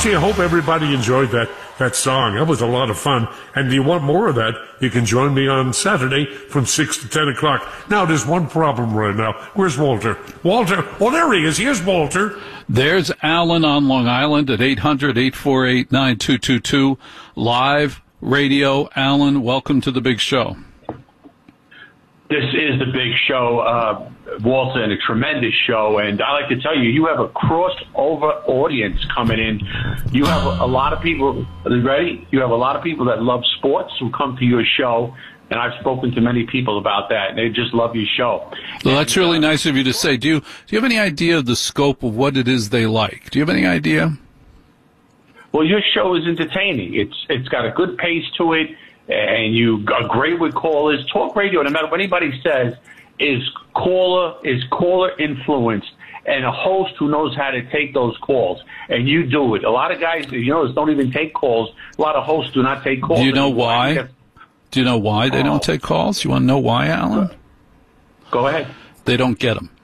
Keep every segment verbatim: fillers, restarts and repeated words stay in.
gee, I hope everybody enjoyed that, that song. That was a lot of fun. And if you want more of that, you can join me on Saturday from six to ten o'clock. Now, there's one problem right now. Where's Walter? Walter? Oh, there he is. Here's Walter. There's Alan on Long Island at eight hundred, eight four eight, nine two two two. Live radio. Alan, welcome to the big show. This is the big show, uh, Walter, and a tremendous show. And I like to tell you, you have a crossover audience coming in. You have a, a lot of people, are you ready? You have a lot of people that love sports who come to your show. And I've spoken to many people about that, and they just love your show. Well, that's really nice of you to say. Do you, do you have any idea of the scope of what it is they like? Do you have any idea? Well, your show is entertaining. It's It's got a good pace to it. And you are great with callers. Talk radio, no matter what anybody says, is caller is caller influenced, and a host who knows how to take those calls. And you do it. A lot of guys, you know, don't even take calls. A lot of hosts do not take calls. Do you know why? Do you know why they don't take calls? You want to know why, Alan? Go ahead. They don't get them.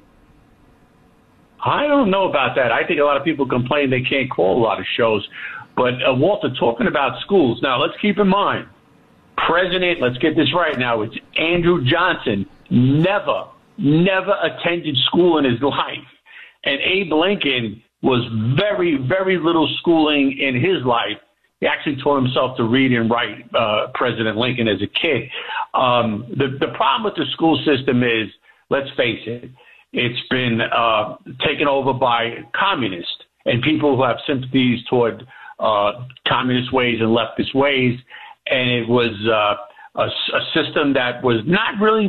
I don't know about that. I think a lot of people complain they can't call a lot of shows. But, uh, Walter, talking about schools, now let's keep in mind, President, let's get this right now, it's Andrew Johnson, never, never attended school in his life. And Abe Lincoln was very, very little schooling in his life. He actually taught himself to read and write, uh, President Lincoln as a kid. Um, the, the problem with the school system is, let's face it, it's been uh, taken over by communists and people who have sympathies toward uh, communist ways and leftist ways. And it was uh, a, a system that was not really,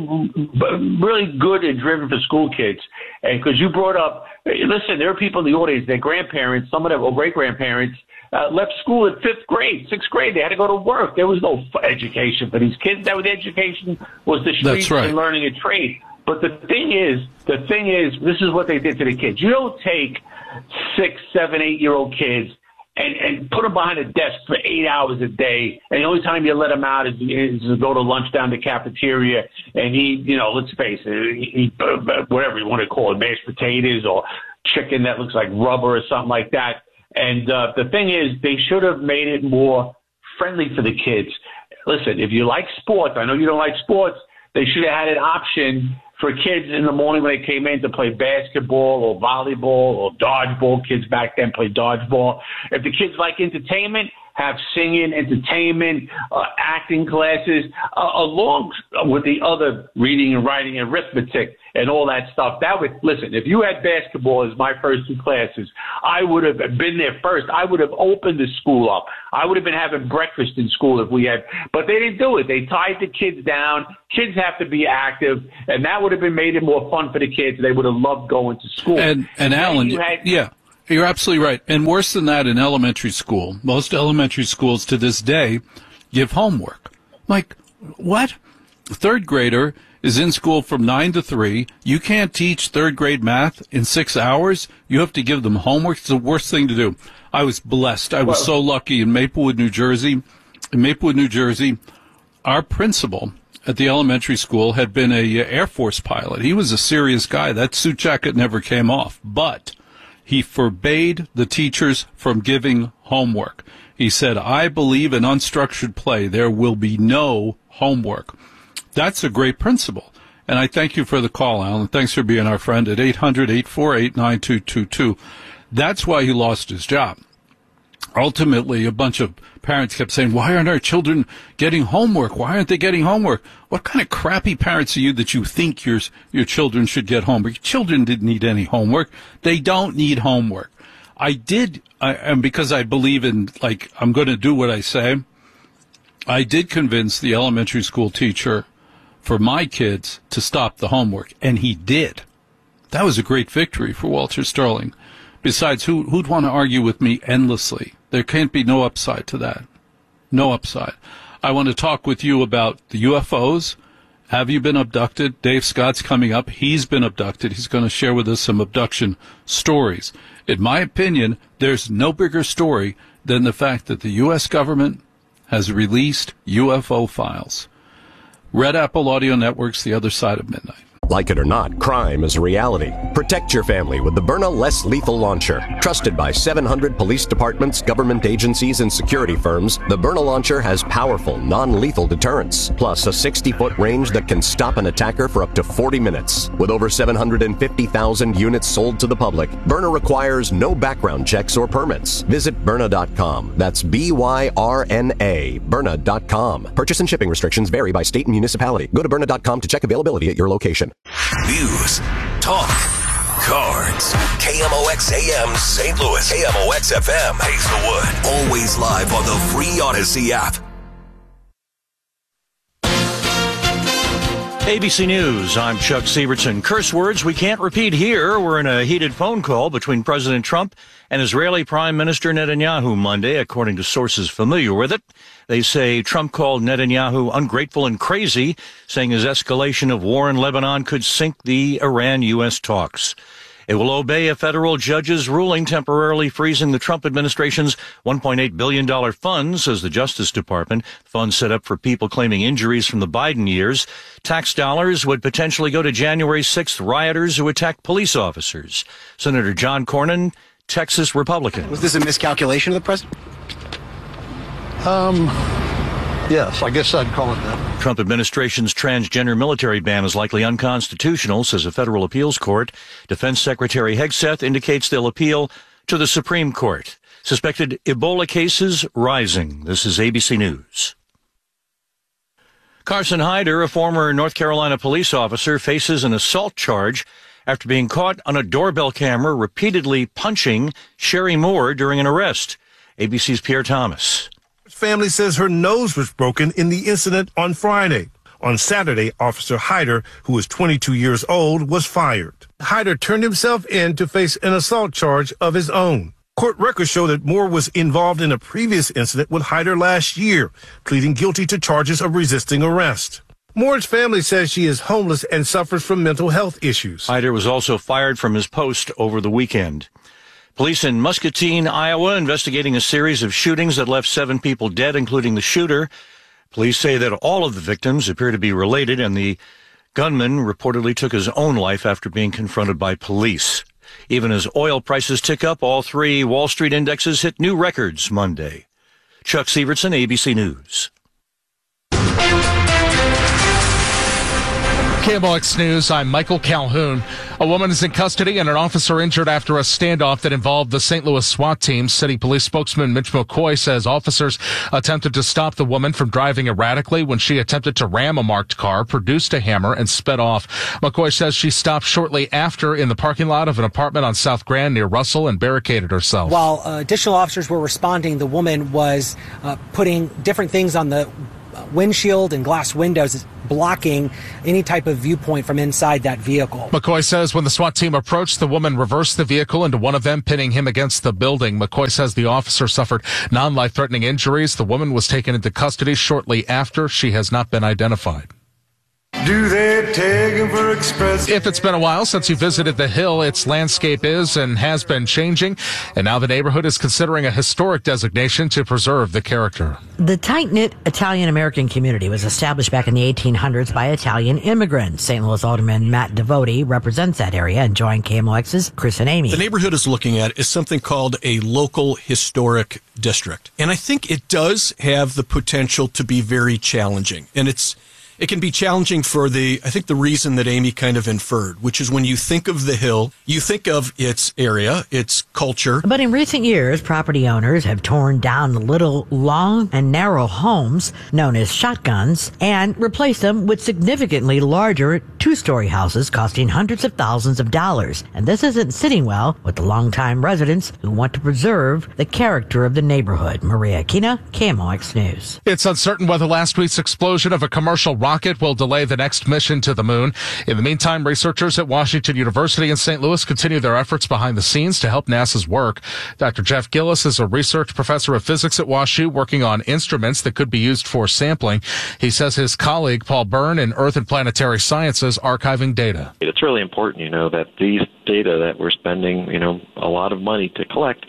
really good and driven for school kids. And because you brought up, listen, there are people in the audience, their grandparents, some of them, or great-grandparents, uh, left school at fifth grade, sixth grade. They had to go to work. There was no education for these kids. That was education was the streets right. and learning a trade. But the thing is, the thing is, this is what they did to the kids. You don't take six, seven, eight-year-old kids and, and put them behind a desk for eight hours a day, and the only time you let them out is, is to go to lunch down the cafeteria and eat, you know, let's face it, eat whatever you want to call it, mashed potatoes or chicken that looks like rubber or something like that. And uh, the thing is, they should have made it more friendly for the kids. Listen, if you like sports, I know you don't like sports, they should have had an option for kids in the morning when they came in to play basketball or volleyball or dodgeball. Kids back then played dodgeball. If the kids like entertainment, have singing, entertainment, uh, acting classes, uh, along with the other reading and writing and arithmetic and all that stuff. That would, listen, if you had basketball as my first two classes, I would have been there first. I would have opened the school up. I would have been having breakfast in school if we had, but they didn't do it. They tied the kids down. Kids have to be active, and that would have been made it more fun for the kids. They would have loved going to school. And, and Alan, you had, yeah. You're absolutely right. And worse than that, in elementary school, most elementary schools to this day give homework. Like, what? A third grader is in school from nine to three. You can't teach third grade math in six hours. You have to give them homework. It's the worst thing to do. I was blessed. I was so lucky in Maplewood, New Jersey. In Maplewood, New Jersey, our principal at the elementary school had been a Air Force pilot. He was a serious guy. That suit jacket never came off. But he forbade the teachers from giving homework. He said, I believe in unstructured play. There will be no homework. That's a great principle. And I thank you for the call, Alan. Thanks for being our friend at eight hundred, eight four eight, nine two two two. That's why he lost his job. Ultimately, a bunch of parents kept saying, why aren't our children getting homework? Why aren't they getting homework? What kind of crappy parents are you that you think your, your children should get homework? Your children didn't need any homework. They don't need homework. I did, I, and because I believe in, like, I'm going to do what I say, I did convince the elementary school teacher for my kids to stop the homework, and he did. That was a great victory for Walter Sterling. Besides, who, who'd want to argue with me endlessly? There can't be no upside to that. No upside. I want to talk with you about the U F Os. Have you been abducted? Dave Scott's coming up. He's been abducted. He's going to share with us some abduction stories. In my opinion, there's no bigger story than the fact that the U S government has released U F O files. Red Apple Audio Network's The Other Side of Midnight. Like it or not, crime is a reality. Protect your family with the Byrna Less Lethal Launcher. Trusted by seven hundred police departments, government agencies, and security firms, the Byrna Launcher has powerful, non-lethal deterrence, plus a sixty-foot range that can stop an attacker for up to forty minutes. With over seven hundred fifty thousand units sold to the public, Byrna requires no background checks or permits. Visit Byrna dot com. That's B Y R N A, Byrna dot com. Purchase and shipping restrictions vary by state and municipality. Go to Byrna dot com to check availability at your location. News, talk, cards. K M O X A M Saint Louis. K M O X F M Hazelwood. Always live on the free Odyssey app. A B C News, I'm Chuck Sievertson. Curse words we can't repeat here. We're in a heated phone call between President Trump and Israeli Prime Minister Netanyahu Monday, according to sources familiar with it. They say Trump called Netanyahu ungrateful and crazy, saying his escalation of war in Lebanon could sink the Iran-U S talks. It will obey a federal judge's ruling temporarily freezing the Trump administration's one point eight billion dollars fund, says the Justice Department. Funds set up for people claiming injuries from the Biden years. Tax dollars would potentially go to January sixth rioters who attacked police officers. Senator John Cornyn, Texas Republican. Was this a miscalculation of the president? Um, yes, I guess I'd call it that. Trump administration's transgender military ban is likely unconstitutional, says a federal appeals court. Defense Secretary Hegseth indicates they'll appeal to the Supreme Court. Suspected Ebola cases rising. This is A B C News. Carson Hyder, a former North Carolina police officer, faces an assault charge after being caught on a doorbell camera repeatedly punching Sherry Moore during an arrest. A B C's Pierre Thomas. Family says her nose was broken in the incident on Friday. On Saturday, Officer Hyder, who was twenty-two years old, was fired. Hyder turned himself in to face an assault charge of his own. Court records show that Moore was involved in a previous incident with Hyder last year, pleading guilty to charges of resisting arrest. Moore's family says she is homeless and suffers from mental health issues. Hyder was also fired from his post over the weekend. Police in Muscatine, Iowa, investigating a series of shootings that left seven people dead, including the shooter. Police say that all of the victims appear to be related, and the gunman reportedly took his own life after being confronted by police. Even as oil prices tick up, all three Wall Street indexes hit new records Monday. Chuck Sievertson, A B C News. K M O X News, I'm Michael Calhoun. A woman is in custody and an officer injured after a standoff that involved the Saint Louis SWAT team. City Police spokesman Mitch McCoy says officers attempted to stop the woman from driving erratically when she attempted to ram a marked car, produced a hammer, and sped off. McCoy says she stopped shortly after in the parking lot of an apartment on South Grand near Russell and barricaded herself. While uh, additional officers were responding, the woman was uh, putting different things on the windshield and glass windows, blocking any type of viewpoint from inside that vehicle. McCoy says when the SWAT team approached, the woman reversed the vehicle into one of them, pinning him against the building. McCoy says the officer suffered non-life-threatening injuries. The woman was taken into custody shortly after. She has not been identified. Do they take him for express? If it's been a while since you visited the Hill, its landscape is and has been changing, and now the neighborhood is considering a historic designation to preserve the character. The tight-knit Italian-American community was established back in the eighteen hundreds by Italian immigrants. Saint Louis Alderman Matt Devote represents that area and joined K M O X's Chris and Amy. The neighborhood is looking at is something called a local historic district. And I think it does have the potential to be very challenging. And it's It can be challenging for the, I think the reason that Amy kind of inferred, which is when you think of the Hill, you think of its area, its culture. But in recent years, property owners have torn down little long and narrow homes known as shotguns and replaced them with significantly larger two-story houses costing hundreds of thousands of dollars. And this isn't sitting well with the longtime residents who want to preserve the character of the neighborhood. Maria Aquina, K M O X News. It's uncertain whether last week's explosion of a commercial rocket will delay the next mission to the moon. In the meantime, researchers at Washington University in Saint Louis continue their efforts behind the scenes to help NASA's work. Doctor Jeff Gillis is a research professor of physics at WashU working on instruments that could be used for sampling. He says his colleague Paul Byrne in Earth and Planetary Sciences archiving data. It's really important, you know, that these data that we're spending, you know, a lot of money to collect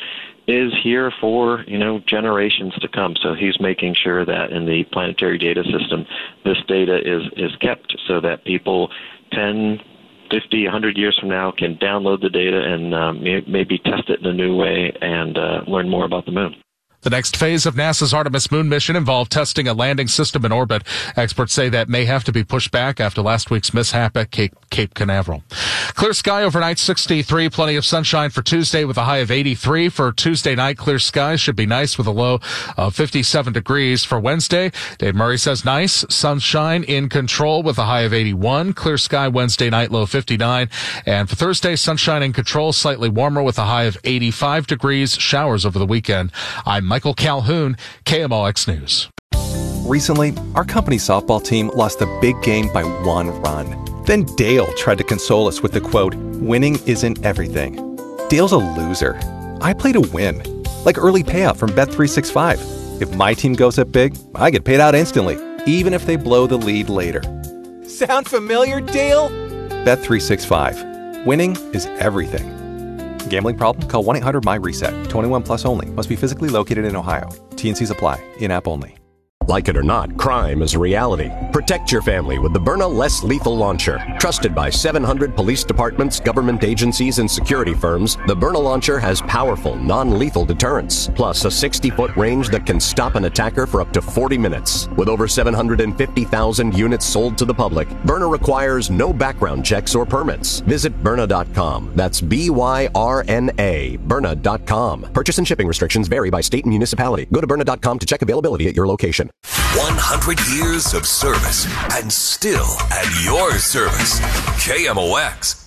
is here for, you know, generations to come. So he's making sure that in the planetary data system, this data is, is kept so that people ten, fifty, one hundred years from now can download the data and um, maybe test it in a new way and uh, learn more about the moon. The next phase of NASA's Artemis moon mission involved testing a landing system in orbit. Experts say that may have to be pushed back after last week's mishap at Cape, Cape Canaveral. Clear sky overnight, sixty-three. Plenty of sunshine for Tuesday with a high of eighty-three. For Tuesday night, clear skies should be nice with a low of fifty-seven degrees. For Wednesday, Dave Murray says nice. Sunshine in control with a high of eighty-one. Clear sky Wednesday night, low fifty-nine. And for Thursday, sunshine in control, slightly warmer with a high of eighty-five degrees. Showers over the weekend. I'm Michael Calhoun, K M O X News. Recently, our company softball team lost a big game by one run. Then Dale tried to console us with the quote, "Winning isn't everything." Dale's a loser. I play to win. Like early payout from Bet three sixty-five. If my team goes up big, I get paid out instantly, even if they blow the lead later. Sound familiar, Dale? Bet three sixty-five. Winning is everything. Gambling problem? Call one eight hundred M Y reset. twenty-one plus only. Must be physically located in Ohio. T and Cs apply. In-app only. Like it or not, crime is a reality. Protect your family with the Byrna Less Lethal Launcher. Trusted by seven hundred police departments, government agencies, and security firms, the Byrna Launcher has powerful, non-lethal deterrence, plus a sixty-foot range that can stop an attacker for up to forty minutes. With over seven hundred fifty thousand units sold to the public, Byrna requires no background checks or permits. Visit Byrna dot com. That's B Y R N A, Byrna dot com. Purchase and shipping restrictions vary by state and municipality. Go to Byrna dot com to check availability at your location. one hundred years of service and still at your service. K M O X.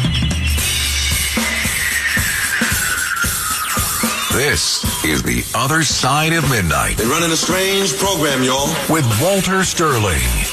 This is The Other Side of Midnight. They're running a strange program, y'all. With Walter Sterling.